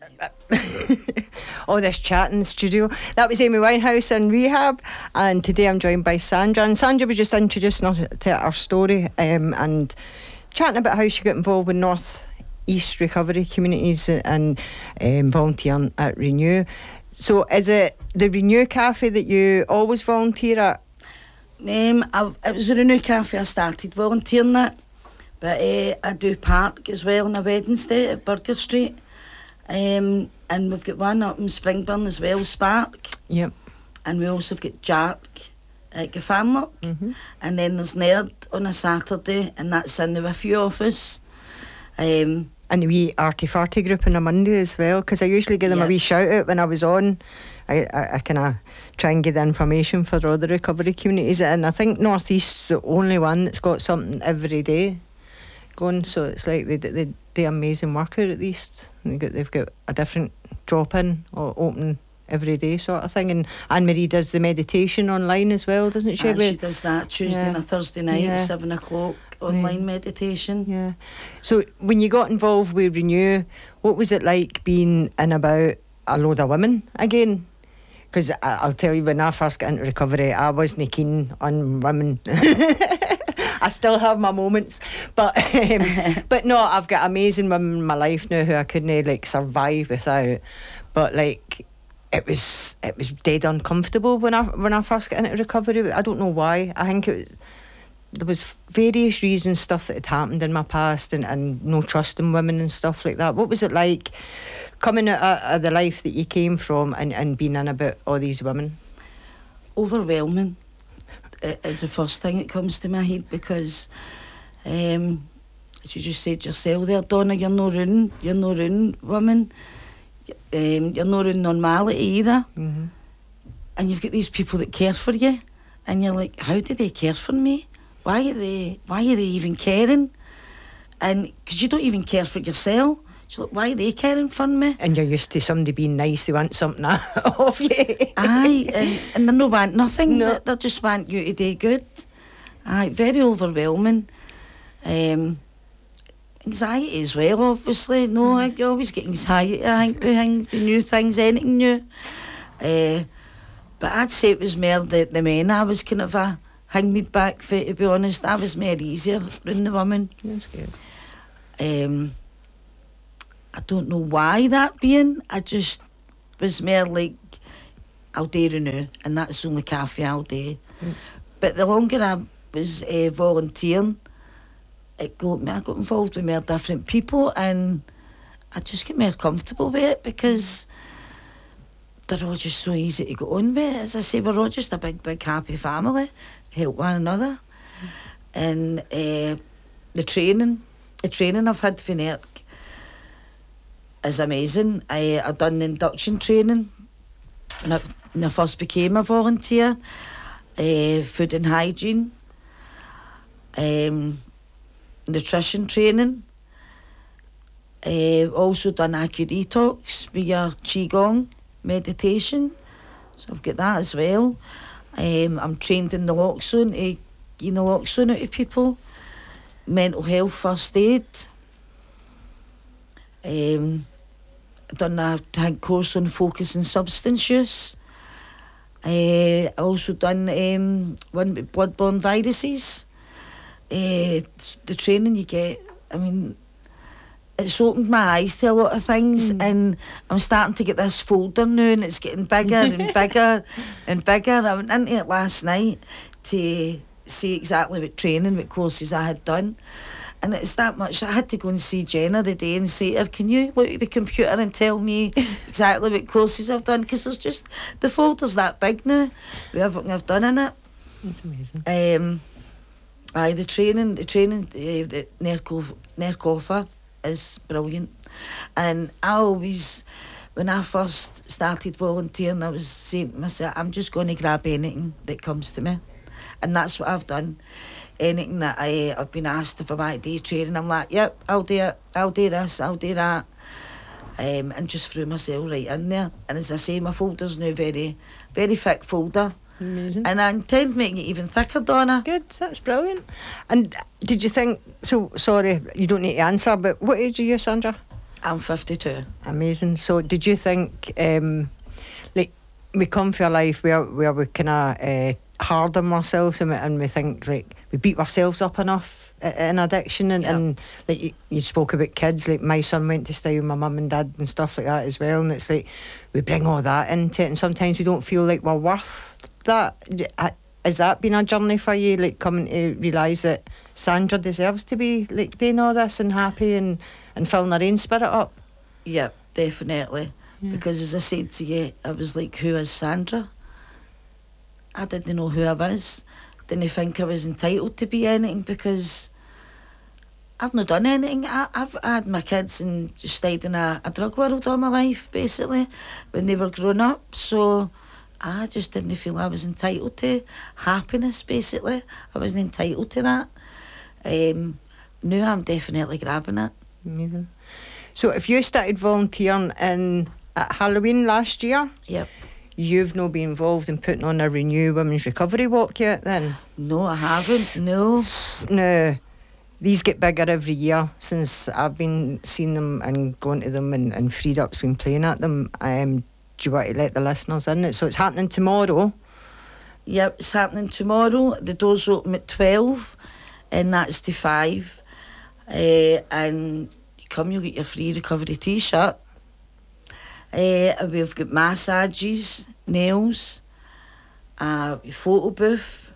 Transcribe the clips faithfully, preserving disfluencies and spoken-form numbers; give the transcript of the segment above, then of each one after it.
all this chat in the studio. That was Amy Winehouse in rehab, and today I'm joined by Sandra. And Sandra was just introducing us to our story um, and chatting about how she got involved with North East recovery communities and um, volunteering at Renew. So is it the Renew Cafe that you always volunteer at? Um, I, it was the Renew Cafe I started volunteering at, but uh, I do park as well on a Wednesday at Burger Street. Um, and we've got one up in Springburn as well, Spark. Yep. And we also have got Jark at Gafanlock. Mm-hmm. And then there's Nerd on a Saturday, and that's in the Wiffy office. Um, and a wee arty farty group on a Monday as well, because I usually give them yep. a wee shout out when I was on. I, I, I kind of try and get the information for all the recovery communities, and I think North East's the only one that's got something every day going, so it's like they, they do amazing work out at least. They've got, they've got a different drop-in or open every day sort of thing. And Anne-Marie does the meditation online as well, doesn't she? Uh, she does that Tuesday yeah. and a Thursday night yeah. at seven o'clock, online yeah. meditation. Yeah. So when you got involved with Renew, what was it like being in about a load of women again? Because I'll tell you, when I first got into recovery, I wasn't keen on women. I still have my moments, but um, but no, I've got amazing women in my life now who I couldn't like survive without. But like, it was it was dead uncomfortable when I when I first got into recovery. I don't know why. I think it was, there was various reasons, stuff that had happened in my past, and, and no trust in women and stuff like that. What was it like coming out of the life that you came from and, and being in about all these women? Overwhelming is the first thing that comes to my head, because um, as you just said yourself there, Donna, you're no ruining, you're no ruining women, um, you're no ruining normality either. Mm-hmm. And you've got these people that care for you, and you're like, how do they care for me? Why are they, why are they even caring? And because you don't even care for yourself, so like, why are they caring for me? And you're used to somebody being nice, they want something off you. Aye, and, and they no want nothing, no. they, they just want you to do good. Aye, very overwhelming. Um, anxiety as well, obviously. No, I you always get anxiety, I think, with things, with new things, anything new. Uh, but I'd say it was more the, the men I was kind of a hang me back for, to be honest. I was more easier than the women. That's good. Um, I don't know why that being. I just was more like, I'll do Renew, and that's the only cafe I'll do. Mm. But the longer I was uh, volunteering, it got me, I got involved with more different people, and I just get more comfortable with it, because they're all just so easy to get on with. As I say, we're all just a big, big happy family, help one another. Mm. And uh, the training, the training I've had for N E R C is amazing. I, I've done induction training when I, when I first became a volunteer, uh, food and hygiene, um, nutrition training, uh, also done Acu Detox with your Qigong meditation, so I've got that as well. Um, I'm trained in naloxone, to give naloxone out to people, mental health first aid. Um, done a had course on focus and substance use. I uh, also done um, one with bloodborne viruses. Uh, the training you get, I mean, it's opened my eyes to a lot of things, mm. and I'm starting to get this folder now, and it's getting bigger and bigger and bigger. I went into it last night to see exactly what training, what courses I had done. And it's that much. I had to go and see Jenna the day and say to her, can you look at the computer and tell me exactly what courses I've done? Because there's just, the folder's that big now with everything I've done in it. That's amazing. Um, aye, the training, the training uh, that N E R C, N E R C offer is brilliant. And I always, when I first started volunteering, I was saying to myself, I'm just going to grab anything that comes to me. And that's what I've done. Anything that I, I've been asked if I might do training, I'm like, yep, I'll do it, I'll do this, I'll do that. Um, and just threw myself right in there. And as I say, my folder's now very, very thick folder. Amazing. And I intend making it even thicker, Donna. Good, that's brilliant. And did you think, so, sorry, you don't need to answer, but what age are you, Sandra? I'm fifty-two. Amazing. So did you think, um, like, we come for a life where, where we kind of uh, hard on ourselves and we, and we think, like, we beat ourselves up enough i- in addiction and, Yeah. and like, you, you spoke about kids, like, my son went to stay with my mum and dad and stuff like that as well, and it's like, we bring all that into it and sometimes we don't feel like we're worth that. D- uh, Has that been a journey for you, like, coming to realise that Sandra deserves to be, like, doing all this and happy and, and filling her own spirit up? Yeah, definitely. Yeah. Because as I said to you, I was like, who is Sandra? I didn't know who I was. Didn't think I was entitled to be anything because I've not done anything. I, I've had my kids and just stayed in a, a drug world all my life, basically, when they were growing up. So I just didn't feel I was entitled to happiness, basically. I wasn't entitled to that. Um, now I'm definitely grabbing it. Amazing. So if you started volunteering in at Halloween last year, Yep. you've not been involved in putting on a Renew Women's Recovery Walk yet then? No, I haven't. No. No. These get bigger every year since I've been seeing them and going to them and, and Freed Up's been playing at them. Um, do you want to let the listeners in it? So it's happening tomorrow. Yep, it's happening tomorrow. The doors open at twelve and that's to five. Uh, and you come, you'll get your free recovery t-shirt. Uh, we've got massages, nails, a photo booth.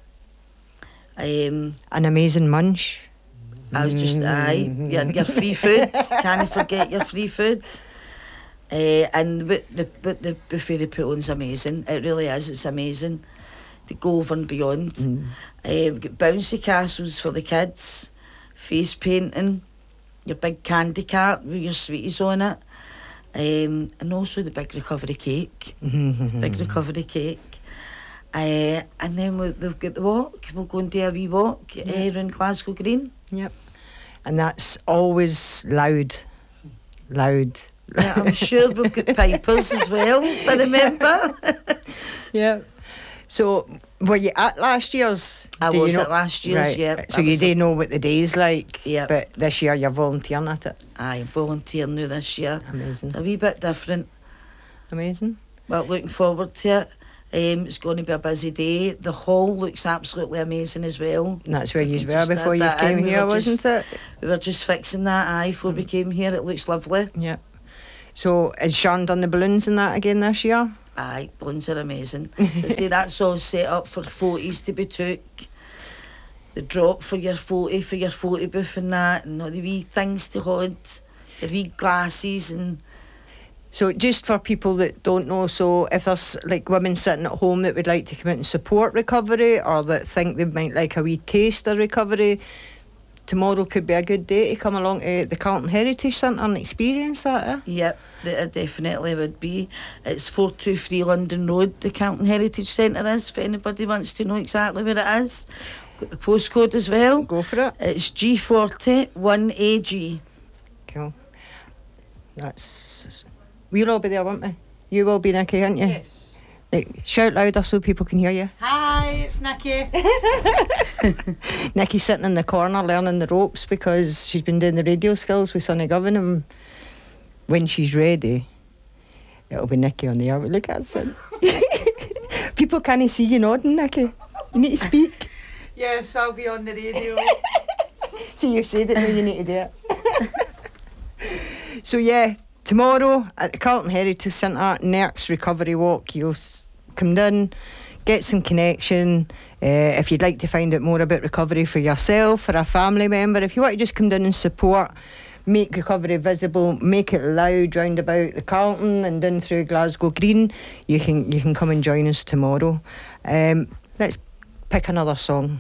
Um, An amazing munch. I was just, aye, your, your free food. Can't forget your free food. Uh, and but the, but the buffet they put on is amazing. It really is, it's amazing. They go over and beyond. Mm. Uh, we've got bouncy castles for the kids, face painting, your big candy cart with your sweeties on it, um, and also the big recovery cake. Big recovery cake. Uh, and then we'll, they've got the walk. We'll go and do a wee walk uh, around Glasgow Green. Yep. And that's always loud. Loud. Yeah, I'm sure we've got pipers as well, if I remember. Yeah. So, were you at last year's? I Do you was know- at last year's, right. yeah. So I you was do at- know what the day's like, Yeah. but this year you're volunteering at it. Aye, volunteer now this year. Amazing. It's a wee bit different. Amazing. Well, looking forward to it. Um, it's going to be a busy day. The hall looks absolutely amazing as well. And that's where We you can were just before add you that came in. We here, were wasn't just- it? We were just fixing that eye before we came here. It looks lovely. Yeah. So, has Sean done the balloons and that again this year? Aye, balloons are amazing. So I say that's all set up for photos to be took. The drop for your photo, for your photo booth and that, and all the wee things to hold, the wee glasses and... So, just for people that don't know, so if there's like women sitting at home that would like to come out and support recovery or that think they might like a wee taste of recovery, tomorrow could be a good day to come along to the Carlton Heritage Centre and experience that, eh? Yep, that it definitely would be. It's four two three London Road, the Carlton Heritage Centre is, if anybody wants to know exactly where it is. Got the postcode as well. Go for it. It's G forty one A G. Cool. That's... We'll all be there, won't we? You will be, Nikki, aren't you? Yes. Like, shout louder so people can hear you. Hi, it's Nikki. Nikki's sitting in the corner learning the ropes because she's been doing the radio skills with Sonny Govan, and when she's ready, it'll be Nikki on the air. Look at us. People can't see you nodding, Nikki. You need to speak. Yes, I'll be on the radio. See, you said it, now you need to do it. So yeah, tomorrow at the Carlton Heritage Centre, Nerks Recovery Walk. You'll s- come down, get some connection. Uh, if you'd like to find out more about recovery for yourself, for a family member, if you want to just come down and support, make recovery visible, make it loud round about the Carlton and down through Glasgow Green, you can you can come and join us tomorrow. Um, let's pick another song.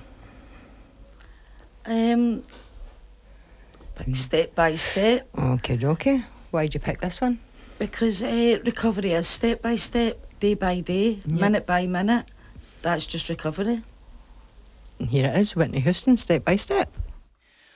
Um, pick step by step, Okay, okay. Why'd you pick this one? because uh, recovery is step by step, day by day, Yeah. minute by minute. That's just recovery. And here it is, Whitney Houston, Step by Step.